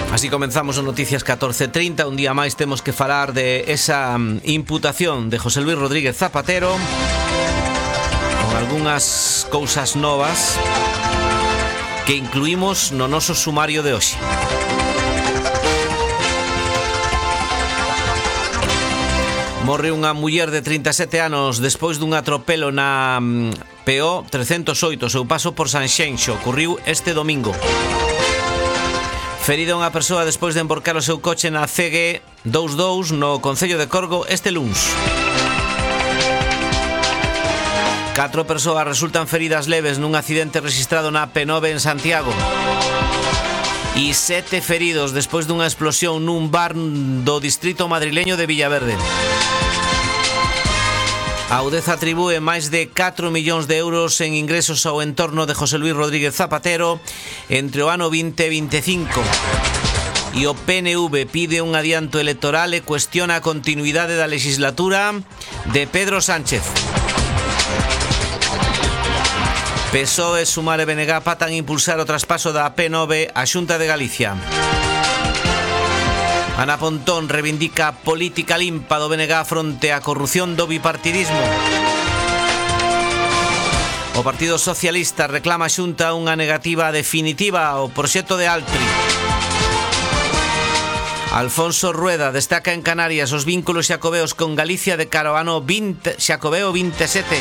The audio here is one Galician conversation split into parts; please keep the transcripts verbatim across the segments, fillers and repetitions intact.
Así comenzamos o Noticias catorce trinta. Un día máis temos que falar de esa imputación de José Luis Rodríguez Zapatero, con algunhas cousas novas que incluímos no noso sumario de hoxe. Morre unha muller de trinta e sete anos despois dun atropelo na P O trescentos oito, seu paso por Sanxenxo. Ocurriu este domingo. Ferida unha persoa despois de emborcar o seu coche na C G vinte e dous no concello de Corgo este luns. Catro persoas resultan feridas leves nun accidente registrado na P nove en Santiago. E sete feridos despois dunha explosión nun bar do distrito madrileño de Villaverde. A Udeza atribúe máis de catro millóns de euros en ingresos ao entorno de José Luis Rodríguez Zapatero entre o ano vinte e veinticinco. E o P N V pide un adianto electoral e cuestiona a continuidade da legislatura de Pedro Sánchez. P S O E, Sumar e B N G patan impulsar o traspaso da P nove á Xunta de Galicia. Ana Pontón reivindica política limpa do B N G fronte á corrupción do bipartidismo. O Partido Socialista reclama a Xunta unha negativa definitiva ao proxecto de Altri. Alfonso Rueda destaca en Canarias os vínculos xacobeos con Galicia de cara ao ano xacobeo vinte e sete.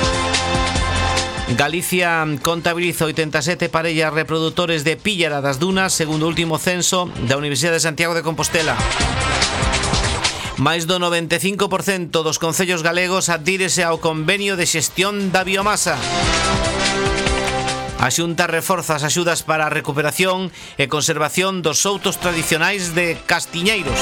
Galicia contabiliza oitenta e sete parellas reprodutores de píllara das dunas, segundo o último censo da Universidade de Santiago de Compostela. Máis do noventa e cinco por cento dos concellos galegos adhírese ao convenio de xestión da biomasa. A Xunta reforza as axudas para a recuperación e conservación dos soutos tradicionais de Castiñeiros.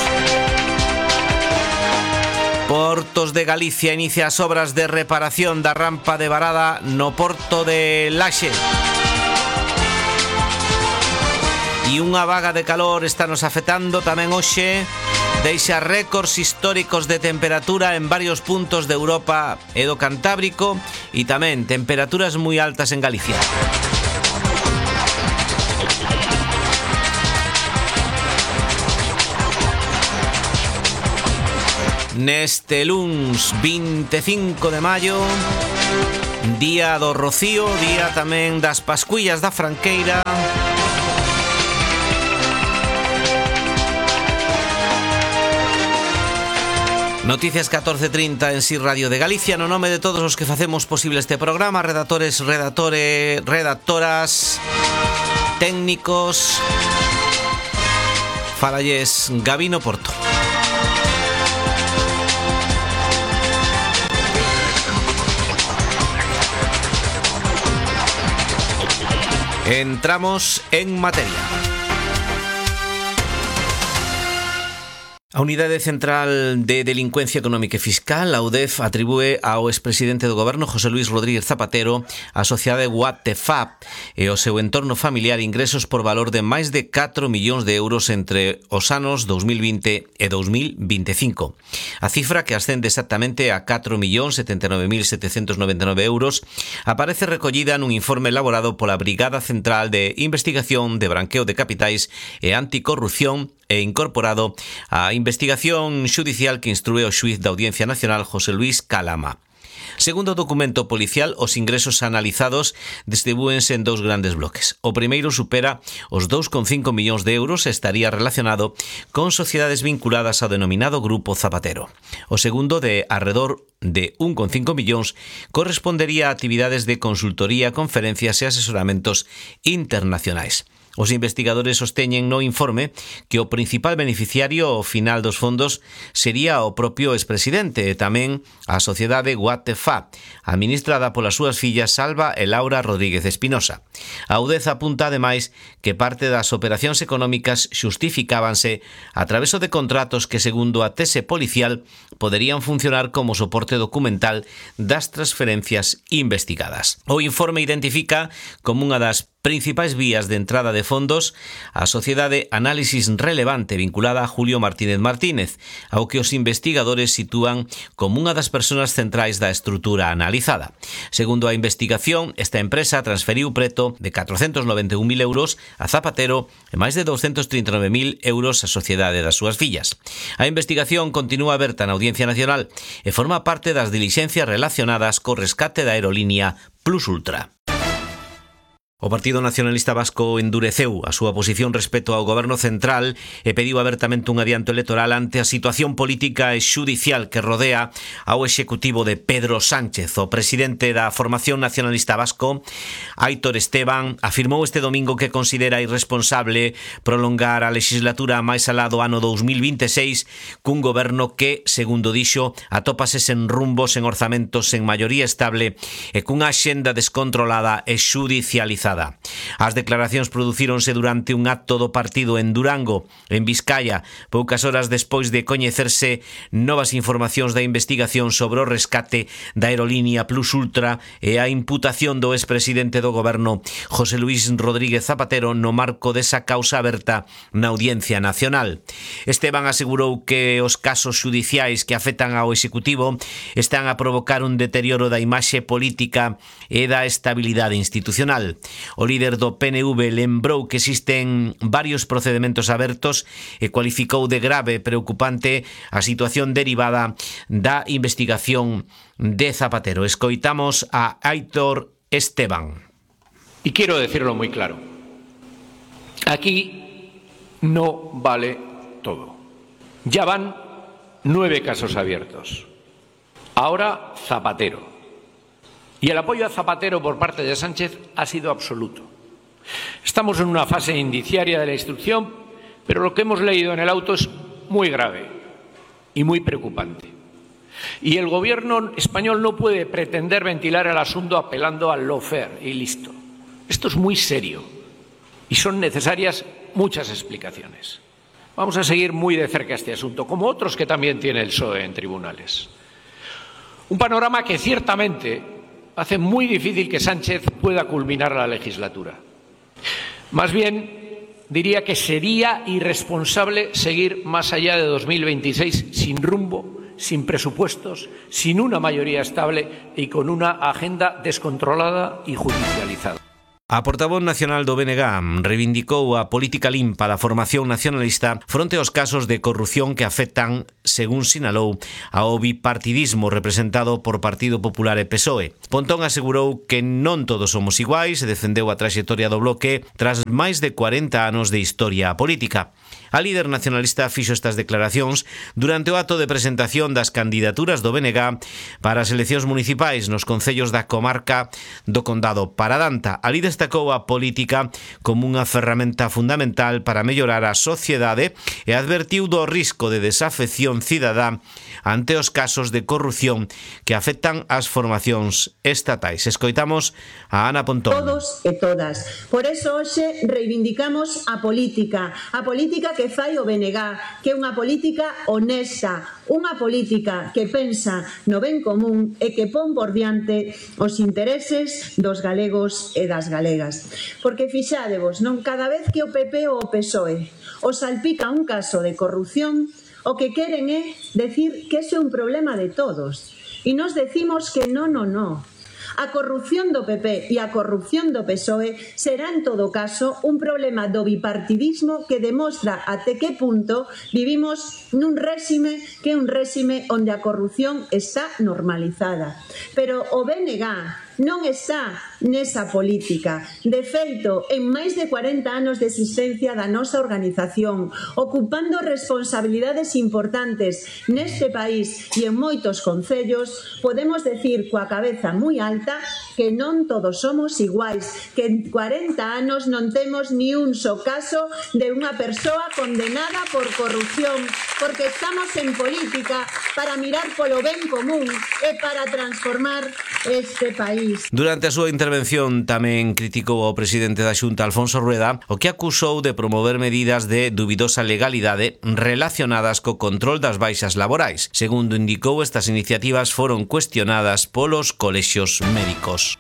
Portos de Galicia inicia as obras de reparación da rampa de varada no porto de Laxe. E unha vaga de calor está nos afectando tamén hoxe, deixa récords históricos de temperatura en varios puntos de Europa e do Cantábrico e tamén temperaturas moi altas en Galicia. Neste luns vinte e cinco de maio, día do Rocío, día tamén das Pascuillas da Franqueira. Noticias catorce trinta en Si Radio de Galicia. No nome de todos os que facemos posible este programa, redactores, redactores, redactoras, técnicos, falalles Gabino Porto. Entramos en materia. A Unidade Central de Delincuencia Económica e Fiscal, a U D E F, atribúe ao expresidente do Goberno, José Luis Rodríguez Zapatero, a sociedade Guatefap e o seu entorno familiar ingresos por valor de máis de catro millóns de euros entre os anos dous mil vinte e dous mil veinticinco. A cifra, que ascende exactamente a catro millóns setenta e nove mil setecentos noventa e nove euros, aparece recollida nun informe elaborado pola Brigada Central de Investigación de Branqueo de Capitais e Anticorrupción e incorporado á investigación xudicial que instrúe o xuíz da Audiencia Nacional José Luis Calama. Segundo o documento policial, os ingresos analizados distribúense en dous grandes bloques. O primeiro supera os dous coma cinco millóns de euros e estaría relacionado con sociedades vinculadas ao denominado Grupo Zapatero. O segundo, de arredor de un coma cinco millóns, correspondería a actividades de consultoría, conferencias e asesoramentos internacionais. Os investigadores sosteñen no informe que o principal beneficiario ao final dos fondos sería o propio expresidente e tamén a sociedade Guatefap, administrada polas súas fillas Salva e Laura Rodríguez Espinosa. A U D E F apunta ademais que parte das operacións económicas xustificábanse a traveso de contratos que, segundo a tese policial, poderían funcionar como soporte documental das transferencias investigadas. O informe identifica como unha das Principais vías de entrada de fondos: a sociedade Análisis Relevante, vinculada a Julio Martínez Martínez, ao que os investigadores sitúan como unha das persoas centrais da estrutura analizada. Segundo a investigación, esta empresa transferiu preto de catrocentos noventa e un mil euros a Zapatero e máis de douscentos trinta e nove mil euros á sociedade das súas fillas. A investigación continúa aberta na Audiencia Nacional e forma parte das dilixencias relacionadas co rescate da aerolínea Plus Ultra. O Partido Nacionalista Vasco endureceu a súa posición respecto ao Goberno Central e pediu abertamente un adianto electoral ante a situación política e xudicial que rodea ao executivo de Pedro Sánchez. O presidente da Formación Nacionalista Vasco, Aitor Esteban, afirmou este domingo que considera irresponsable prolongar a legislatura máis alá do ano dous mil vinte e seis cun goberno que, segundo dixo, atópase sen rumbos, en orzamentos, sen maioría estable e cunha axenda descontrolada e xudicializada. As declaracións producíronse durante un acto do partido en Durango, en Vizcaya, poucas horas despois de coñecerse novas informacións da investigación sobre o rescate da aerolínea Plus Ultra e a imputación do expresidente do goberno José Luis Rodríguez Zapatero no marco desa causa aberta na Audiencia Nacional. Esteban asegurou que os casos xudiciais que afectan ao Executivo están a provocar un deterioro da imaxe política e da estabilidade institucional. O líder do P N V lembrou que existen varios procedementos abertos e cualificou de grave e preocupante a situación derivada da investigación de Zapatero. Escoitamos a Aitor Esteban. Y quiero decirlo muy claro. Aquí no vale todo. Ya van nueve casos abiertos. Ahora Zapatero. Y el apoyo a Zapatero por parte de Sánchez ha sido absoluto. Estamos en una fase indiciaria de la instrucción, pero lo que hemos leído en el auto es muy grave y muy preocupante. Y el gobierno español no puede pretender ventilar el asunto apelando al lawfare y listo. Esto es muy serio y son necesarias muchas explicaciones. Vamos a seguir muy de cerca este asunto, como otros que también tiene el P S O E en tribunales. Un panorama que ciertamente hace muy difícil que Sánchez pueda culminar la legislatura. Más bien, diría que sería irresponsable seguir más allá de dos mil veintiséis sin rumbo, sin presupuestos, sin una mayoría estable y con una agenda descontrolada y judicializada. A portavoz nacional do B N G reivindicou a política limpa da formación nacionalista fronte aos casos de corrupción que afectan, según sinalou, ao bipartidismo representado por Partido Popular e P S O E. Pontón asegurou que non todos somos iguais e defendeu a traxectoria do bloque tras máis de cuarenta anos de historia política. A líder nacionalista fixo estas declaracións durante o acto de presentación das candidaturas do B N G para as eleccións municipais nos concellos da comarca do Condado Paradanta. Ali destacou a política como unha ferramenta fundamental para mellorar a sociedade e advertiu do risco de desafección cidadá ante os casos de corrupción que afectan as formacións estatais. Escoitamos a Ana Pontón. Todos e todas. Por eso hoxe reivindicamos a política, a política que fai o B N G, que é unha política honesta, unha política que pensa no ben común e que pon por diante os intereses dos galegos e das galegas. Porque fixádevos, non, cada vez que o P P ou o P S O E os salpica un caso de corrupción, o que queren é decir que ese é un problema de todos. E nos decimos que non, non, non. A corrupción do P P e a corrupción do P S O E será en todo caso un problema do bipartidismo que demostra até que punto vivimos nun réxime que é un réxime onde a corrupción está normalizada. Pero o B N G non está nesa política. De feito, en máis de cuarenta anos de existencia da nosa organización, ocupando responsabilidades importantes neste país e en moitos concellos, podemos decir coa cabeza moi alta que non todos somos iguais, que en cuarenta anos non temos ni un só caso de unha persoa condenada por corrupción, porque estamos en política para mirar polo ben común e para transformar este país. Durante a súa intervención tamén criticou ao presidente da Xunta, Alfonso Rueda, o que acusou de promover medidas de dubidosa legalidade relacionadas co control das baixas laborais. Segundo indicou, estas iniciativas foron cuestionadas polos colexios médicos.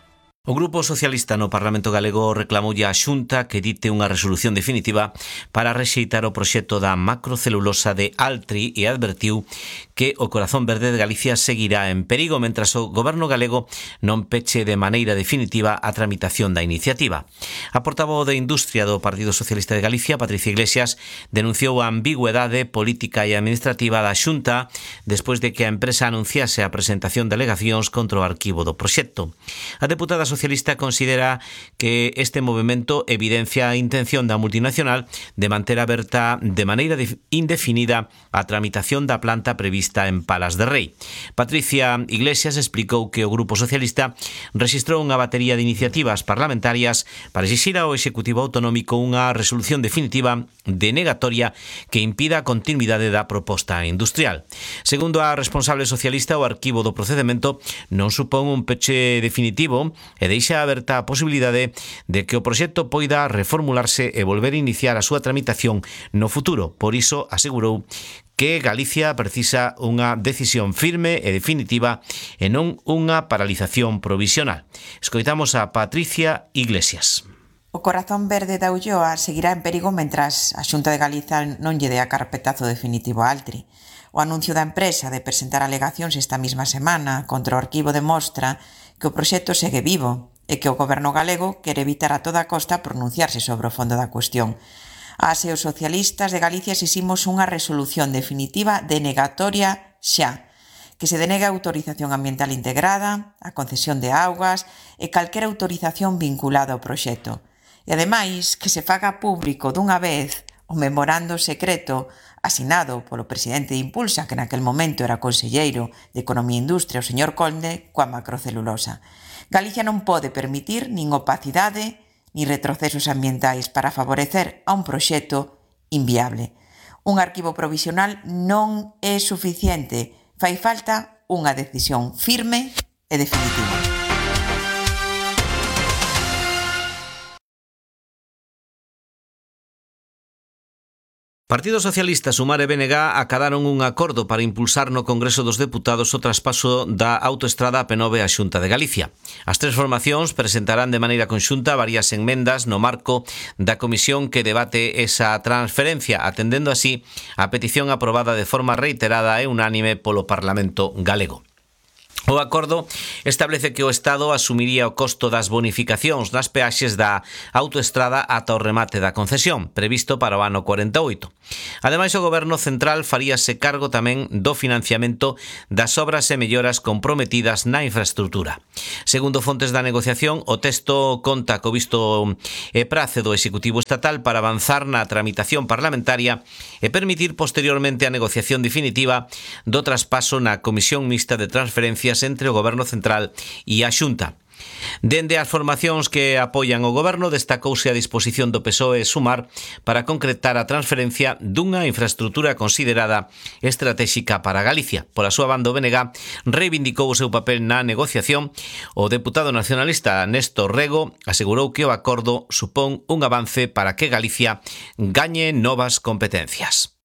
O Grupo Socialista no Parlamento Galego reclamoulle á Xunta que dite unha resolución definitiva para rexeitar o proxecto da macrocelulosa de Altri e advertiu que o corazón verde de Galicia seguirá en perigo mentras o Goberno galego non peche de maneira definitiva a tramitación da iniciativa. A portavoz de Industria do Partido Socialista de Galicia, Patricia Iglesias, denunciou a ambigüedade política e administrativa da Xunta despois de que a empresa anunciase a presentación de alegacións contra o arquivo do proxecto. A deputada socialista considera que este movimento evidencia a intención da multinacional de manter aberta de maneira indefinida a tramitación da planta prevista en Palas de Rei. Patricia Iglesias explicou que o Grupo Socialista rexistrou unha batería de iniciativas parlamentarias para exixir ao Executivo Autonómico unha resolución definitiva denegatoria que impida a continuidade da proposta industrial. Segundo a responsable socialista, o arquivo do procedemento non supón un peche definitivo e deixa aberta a posibilidade de que o proxecto poida reformularse e volver a iniciar a súa tramitación no futuro. Por iso, asegurou que Galicia precisa unha decisión firme e definitiva e non unha paralización provisional. Escoitamos a Patricia Iglesias. O corazón verde da Ulloa seguirá en perigo mentras a Xunta de Galiza non lle dea carpetazo definitivo a Altri. O anuncio da empresa de presentar alegacións esta mesma semana contra o arquivo demostra que o proxecto segue vivo e que o Goberno galego quere evitar a toda costa pronunciarse sobre o fondo da cuestión. As e os socialistas de Galicia exiximos unha resolución definitiva denegatoria xa, que se denegue a autorización ambiental integrada, a concesión de augas e calquera autorización vinculada ao proxecto. E ademais que se faga público dunha vez o memorando secreto asinado polo presidente de Impulsa, que naquel momento era conselleiro de Economía e Industria, o señor Conde, coa macrocelulosa. Galicia non pode permitir nin opacidade ni retrocesos ambientais para favorecer a un proxecto inviable. Un arquivo provisional non é suficiente, fai falta unha decisión firme e definitiva. Partido Socialista, Sumar e B N G acadaron un acordo para impulsar no Congreso dos Deputados o traspaso da autoestrada A P nove á Xunta de Galicia. As tres formacións presentarán de maneira conxunta varias enmendas no marco da comisión que debate esa transferencia, atendendo así a petición aprobada de forma reiterada e unánime polo Parlamento galego. O acordo establece que o Estado asumiría o costo das bonificacións nas peaxes da autoestrada ata o remate da concesión, previsto para o ano cuarenta e oito. Ademais, o Goberno Central faríase cargo tamén do financiamento das obras e melloras comprometidas na infraestrutura. Segundo fontes da negociación, o texto conta co visto e prace do Executivo Estatal para avanzar na tramitación parlamentaria e permitir posteriormente a negociación definitiva do traspaso na Comisión Mixta de Transferencias entre o Goberno Central e a Xunta. Dende as formacións que apoian o Goberno, destacouse a disposición do P S O E e Sumar para concretar a transferencia dunha infraestructura considerada estratéxica para Galicia. Pola súa banda, o B N G reivindicou o seu papel na negociación. O deputado nacionalista Néstor Rego asegurou que o acordo supón un avance para que Galicia gañe novas competencias.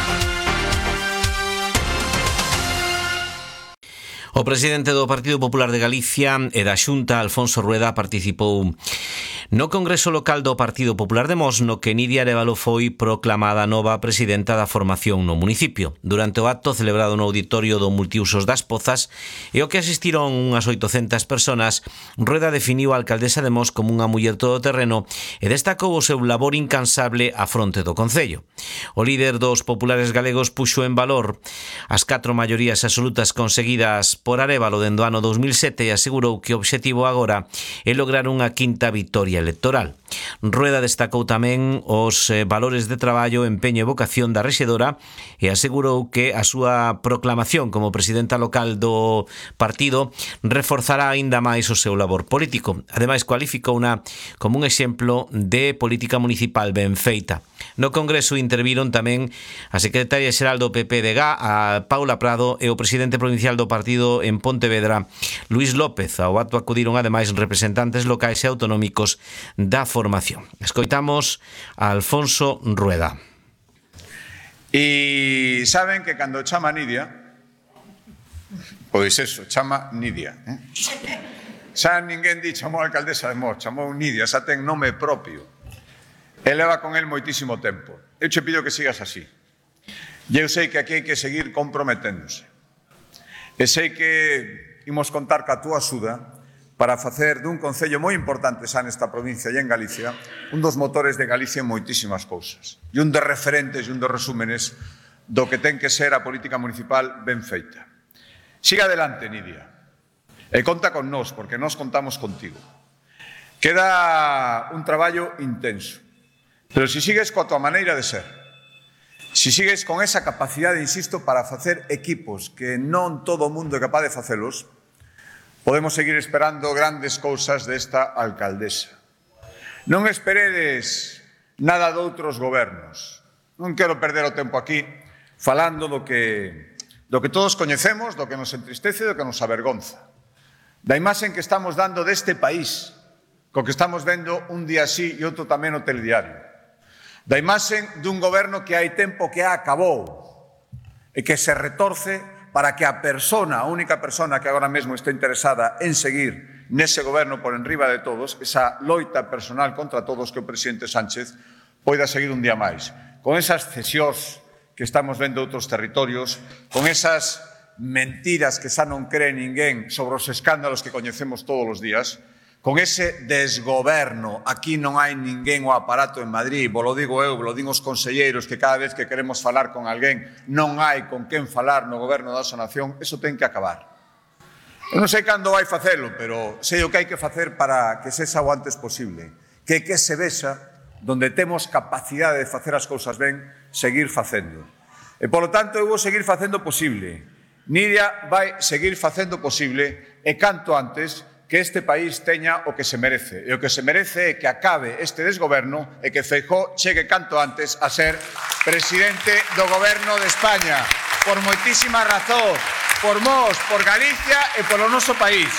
O presidente do Partido Popular de Galicia e da Xunta, Alfonso Rueda, participou no Congreso Local do Partido Popular de Mos, no que Nidia Arévalo foi proclamada nova presidenta da formación no municipio. Durante o acto celebrado no auditorio do Multiusos das Pozas e o que asistiron unhas oitocentas personas, Rueda definiu a alcaldesa de Mos como unha muller todoterreno e destacou o seu labor incansable á fronte do concello. O líder dos populares galegos puxo en valor as catro maiorías absolutas conseguidas por Arévalo dende o ano dos mil sete e asegurou que o obxectivo agora é lograr unha quinta vitoria electoral. Rueda destacou tamén os eh, valores de traballo, empeño e vocación da rexedora e asegurou que a súa proclamación como presidenta local do partido reforzará aínda máis o seu labor político. Ademais, cualificouna como un exemplo de política municipal ben feita. No Congreso interviron tamén a secretaria xeral do P P de G A, a Paula Prado, e o presidente provincial do partido en Pontevedra, Luís López. Ao acto acudiron ademais representantes locais e autonómicos da formación. Escoitamos a Alfonso Rueda. E saben que cando chama Nidia, pois eso, chama Nidia, eh? Xa ninguén di chamou a alcaldesa de Mos, chamou Nidia, xa ten nome propio. E leva con el moitísimo tempo. Eu che pido que sigas así. E eu sei que aquí hai que seguir comprometéndose. E sei que imos contar ca túa axuda para facer dun concello moi importante xa nesta provincia e en Galicia un dos motores de Galicia en moitísimas cousas. E un dos referentes e un dos resúmenes do que ten que ser a política municipal ben feita. Siga adelante, Nidia. E conta con nós, porque nós contamos contigo. Queda un traballo intenso. Pero se sigues coa tua maneira de ser, se sigues con esa capacidade, insisto, para facer equipos que non todo o mundo é capaz de facelos, podemos seguir esperando grandes cousas desta alcaldesa. Non esperedes nada de outros gobernos. Non quero perder o tempo aquí falando do que, do que todos coñecemos, do que nos entristece e do que nos avergonza. Da imaxe que estamos dando deste país, co que estamos vendo un día así e outro tamén no telediario. Da imaxe dun goberno que hai tempo que acabou e que se retorce para que a persona, a única persona que agora mesmo está interesada en seguir nese goberno por enriba de todos, esa loita personal contra todos que o presidente Sánchez poida seguir un día máis. Con esas cesións que estamos vendo outros territorios, con esas mentiras que xa non cree ninguén sobre os escándalos que coñecemos todos os días, con ese desgoberno, aquí non hai ninguén o aparato en Madrid, vos lo digo eu, vos lo digo os conselleiros, que cada vez que queremos falar con alguén non hai con quen falar no goberno da nosa nación, eso ten que acabar. Eu non sei cando vai facelo, pero sei o que hai que facer para que sexa o antes posible, que que se vexa, donde temos capacidade de facer as cousas ben, seguir facendo. E, polo tanto, eu vou seguir facendo posible. Nidia vai seguir facendo posible e canto antes que este país teña o que se merece. E o que se merece é que acabe este desgoberno e que Feijóo chegue canto antes a ser presidente do goberno de España. Por moitísimas razóns, por Mos, por Galicia e polo noso país.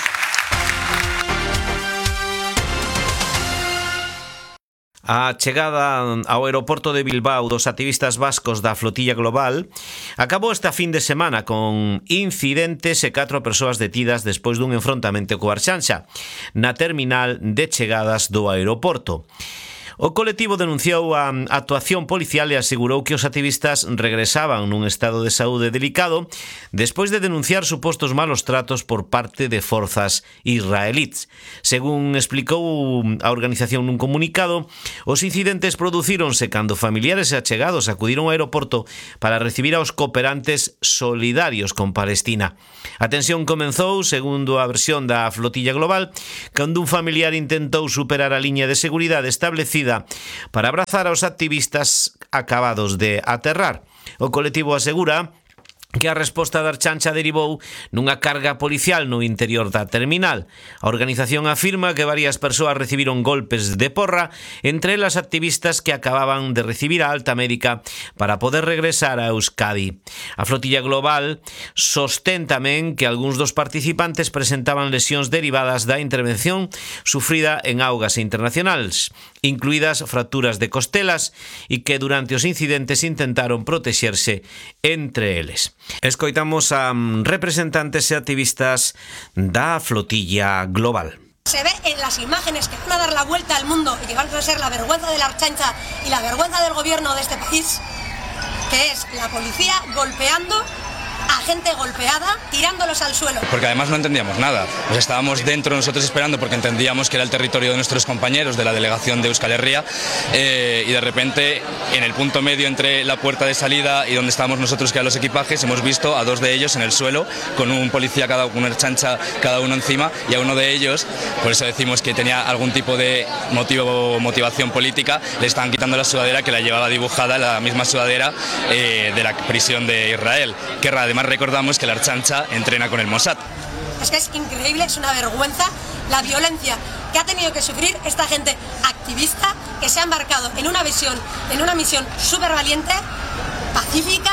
A chegada ao aeroporto de Bilbao dos activistas vascos da Flotilla Global acabou esta fin de semana con incidentes e catro persoas detidas despois dun enfrontamento co Arxanxa na terminal de chegadas do aeroporto. O colectivo denunciou a actuación policial e asegurou que os activistas regresaban nun estado de saúde delicado despois de denunciar supostos malos tratos por parte de forzas israelíes. Según explicou a organización nun comunicado, os incidentes producíronse cando familiares e achegados acudiron ao aeroporto para recibir aos cooperantes solidarios con Palestina. A tensión comenzou, segundo a versión da Flotilla Global, cando un familiar intentou superar a liña de seguridade establecida para abrazar aos activistas acabados de aterrar. O colectivo asegura que a resposta da Arxanxa derivou nunha carga policial no interior da terminal. A organización afirma que varias persoas recibiron golpes de porra, entre elas activistas que acababan de recibir a alta médica para poder regresar a Euskadi. A Flotilla Global sostén tamén que algúns dos participantes presentaban lesións derivadas da intervención sufrida en augas internacionais, incluídas fracturas de costelas, e que durante os incidentes intentaron protexerse entre eles. Escoitamos a representantes e activistas da Flotilla Global. Se ve en las imágenes que van a dar la vuelta al mundo y que van a ser la vergüenza de la Arxanxa y la vergüenza del gobierno de este país, que es la policía golpeando a gente golpeada, tirándolos al suelo. Porque además no entendíamos nada. Pues estábamos dentro nosotros esperando porque entendíamos que era el territorio de nuestros compañeros de la delegación de Euskal Herria eh, y de repente en el punto medio entre la puerta de salida y donde estábamos nosotros que eran los equipajes hemos visto a dos de ellos en el suelo con un policía, cada una Arxanxa cada uno encima, y a uno de ellos, por eso decimos que tenía algún tipo de motivo motivación política, le estaban quitando la sudadera que la llevaba dibujada, la misma sudadera eh, de la prisión de Israel, que además recordamos que la Arxanxa entrena con el Mossad. Es que es increíble, es una vergüenza la violencia que ha tenido que sufrir esta gente activista que se ha embarcado en una visión, en una misión súper valiente, pacífica,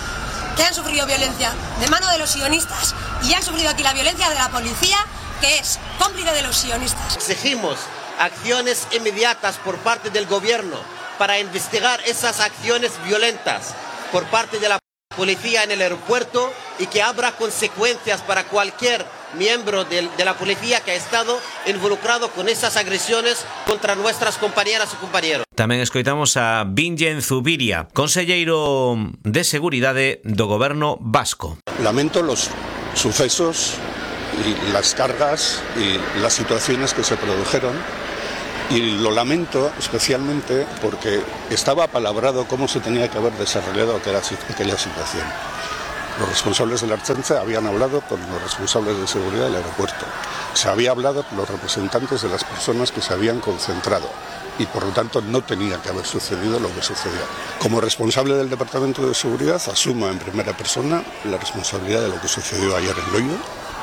que han sufrido violencia de mano de los sionistas y han sufrido aquí la violencia de la policía, que es cómplice de los sionistas. Exigimos acciones inmediatas por parte del gobierno para investigar esas acciones violentas por parte de la policía en el aeropuerto y que habrá consecuencias para cualquier miembro de, de la policía que ha estado involucrado con esas agresiones contra nuestras compañeras y compañeros. Tamén escoitamos a Bingen Zubiria, conselleiro de Seguridade do Goberno vasco. Lamento los sucesos y las cargas y las situaciones que se produjeron, y lo lamento especialmente porque estaba apalabrado cómo se tenía que haber desarrollado aquella, aquella situación. Los responsables de la Ertzaintza habían hablado con los responsables de seguridad del aeropuerto. Se había hablado con los representantes de las personas que se habían concentrado y por lo tanto no tenía que haber sucedido lo que sucedió. Como responsable del Departamento de Seguridad asumo en primera persona la responsabilidad de lo que sucedió ayer en Loiu.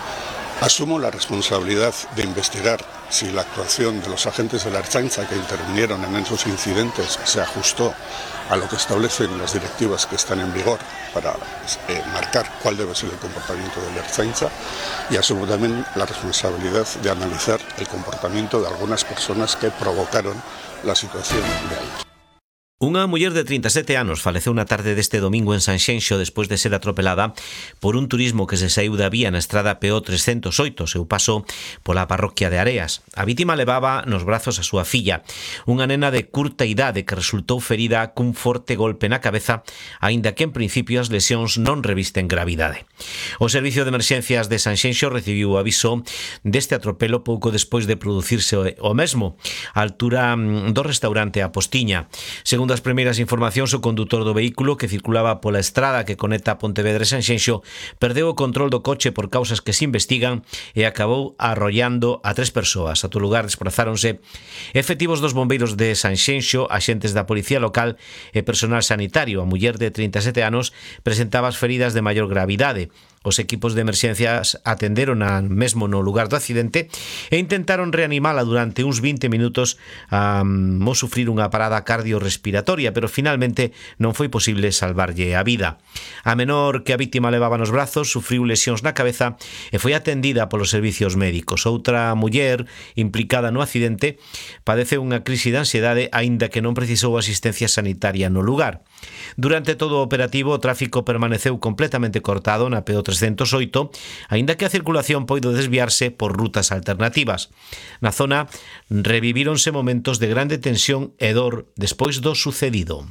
Asumo la responsabilidad de investigar si la actuación de los agentes de la Ertzaintza que intervinieron en esos incidentes se ajustó a lo que establecen las directivas que están en vigor para eh, marcar cuál debe ser el comportamiento de la Ertzaintza, y asumo también la responsabilidad de analizar el comportamiento de algunas personas que provocaron la situación de ayer. Unha muller de trinta e sete anos faleceu na tarde deste domingo en Sanxenxo despois de ser atropelada por un turismo que se saiu da vía na estrada P O trescentos oito, seu paso pola parroquia de Areas. A vítima levaba nos brazos a súa filla, unha nena de curta idade que resultou ferida cun forte golpe na cabeza, aínda que en principio as lesións non revisten gravidade. O Servicio de Emerxencias de Sanxenxo recibiu o aviso deste atropelo pouco despois de producirse o mesmo, á altura do restaurante A Postiña. Segundo as primeiras informacións, o condutor do vehículo que circulaba pola estrada que conecta Pontevedra e Sanxenxo perdeu o control do coche por causas que se investigan e acabou arrollando a tres persoas. A todo lugar desprazáronse efectivos dos bombeiros de Sanxenxo, axentes da policía local e personal sanitario. A muller de trinta e sete anos presentaba as feridas de maior gravidade. Os equipos de emerxencias atenderon a mesmo no lugar do accidente e intentaron reanimala durante uns vinte minutos a um, sufrir unha parada cardiorrespiratoria, pero finalmente non foi posible salvarlle a vida. A menor que a vítima levaba nos brazos sufriu lesións na cabeza e foi atendida polos servicios médicos. Outra muller implicada no accidente padeceu unha crise de ansiedade aínda que non precisou asistencia sanitaria no lugar. Durante todo o operativo, o tráfico permaneceu completamente cortado na P O trescentos oito, aínda que a circulación poido desviarse por rutas alternativas. Na zona revivíronse momentos de grande tensión e dor despois do sucedido.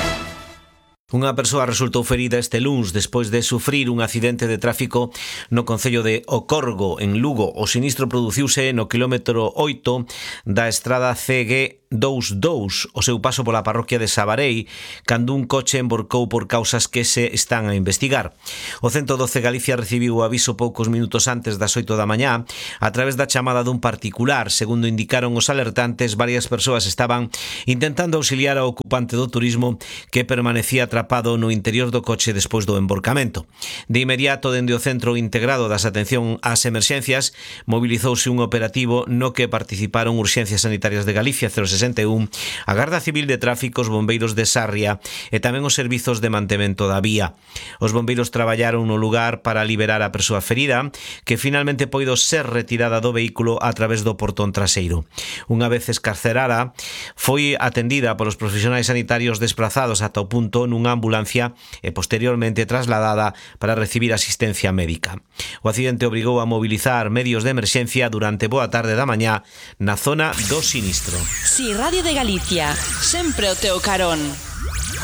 Unha persoa resultou ferida este luns despois de sufrir un accidente de tráfico no concello de Ocorgo, en Lugo. O sinistro produciuse no quilómetro oito da estrada C G veintidos, o seu paso pola parroquia de Sabarei, cando un coche emborcou por causas que se están a investigar. O ciento doce Galicia recibiu o aviso poucos minutos antes das oito da mañá a través da chamada dun particular. Segundo indicaron os alertantes, varias persoas estaban intentando auxiliar ao ocupante do turismo que permanecía atrapado no interior do coche despois do emborcamento. De inmediato, dende o Centro Integrado das Atención ás Emerxencias, mobilizouse un operativo no que participaron Urxencias Sanitarias de Galicia cero sesenta e un, a Garda Civil de Tráfico, os bombeiros de Sarria e tamén os servizos de mantemento da vía. Os bombeiros traballaron no lugar para liberar a persoa ferida, que finalmente poido ser retirada do vehículo a través do portón traseiro. Unha vez escarcerada, foi atendida polos profesionais sanitarios desprazados ata o punto nunha ambulancia e posteriormente trasladada para recibir asistencia médica. O accidente obrigou a mobilizar medios de emerxencia durante boa tarde da mañá na zona do sinistro. Si, Radio de Galicia, sempre o teu carón.